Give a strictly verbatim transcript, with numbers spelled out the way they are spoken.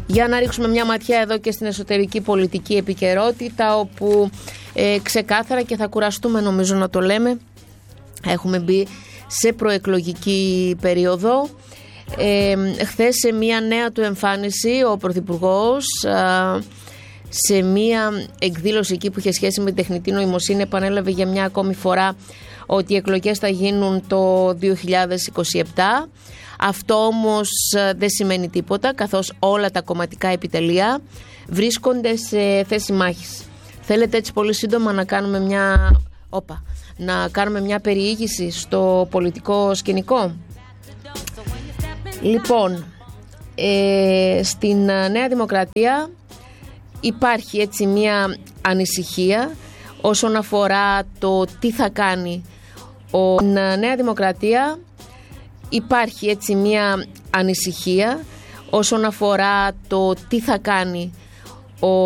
Για να ρίξουμε μια ματιά εδώ και στην εσωτερική πολιτική επικαιρότητα, όπου ε, ξεκάθαρα, και θα κουραστούμε νομίζω να το λέμε, έχουμε μπει σε προεκλογική περίοδο. Ε, χθες σε μια νέα του εμφάνιση ο Πρωθυπουργός, ε, σε μια εκδήλωση εκεί που είχε σχέση με τεχνητή νοημοσύνη, επανέλαβε για μια ακόμη φορά ότι οι εκλογές θα γίνουν το δύο χιλιάδες είκοσι επτά. Αυτό όμως δεν σημαίνει τίποτα, καθώς όλα τα κομματικά επιτελεία βρίσκονται σε θέση μάχης. Θέλετε έτσι πολύ σύντομα να κάνουμε μια, όπα, να κάνουμε μια περιήγηση στο πολιτικό σκηνικό? Λοιπόν, ε, στην Νέα Δημοκρατία υπάρχει έτσι μια ανησυχία όσον αφορά το τι θα κάνει ο Νέα Δημοκρατία. Υπάρχει έτσι μια ανησυχία όσον αφορά το τι θα κάνει ο